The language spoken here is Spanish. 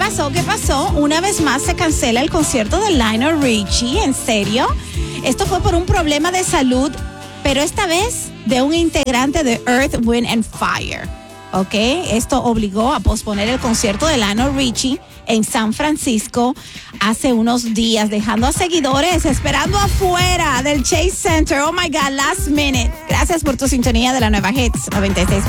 pasó? ¿Qué pasó? Una vez más se cancela el concierto de Lionel Richie. ¿En serio? Esto fue por un problema de salud, pero esta vez de un integrante de Earth, Wind and Fire. ¿Ok? Esto obligó a posponer el concierto de Lionel Richie en San Francisco hace unos días, dejando a seguidores esperando afuera del Chase Center. Oh my God, last minute. Gracias por tu sintonía de la nueva Hits 96.